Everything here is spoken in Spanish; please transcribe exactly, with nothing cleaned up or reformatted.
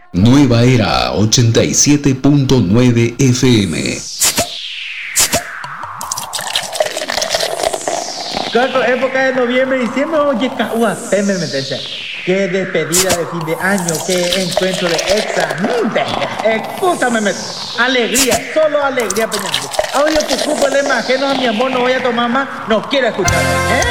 Nueva Era ochenta y siete punto nueve F M. Claro, época de noviembre, diciembre, oye, caua, teme meterse. Qué despedida de fin de año, qué encuentro de exa. Escúchame, me... alegría, solo alegría, Peñante. Oye, tu cupo le imagino a mi amor, no voy a tomar más, no quiero escucharme, ¿eh?